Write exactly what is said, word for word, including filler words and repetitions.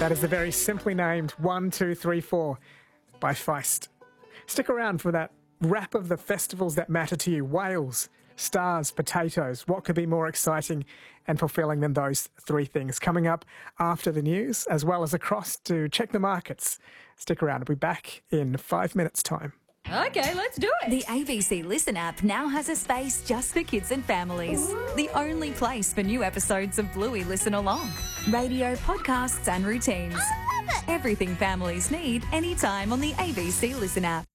That is the very simply named one two three four by Feist. Stick around for that wrap of the festivals that matter to you. Wales, stars, potatoes. What could be more exciting and fulfilling than those three things? Coming up after the news, as well as across to check the markets. Stick around. I'll be back in five minutes' time. Okay, let's do it. The A B C Listen app now has a space just for kids and families. The only place for new episodes of Bluey Listen Along. Radio, podcasts and routines. I love it. Everything families need anytime on the A B C Listen app.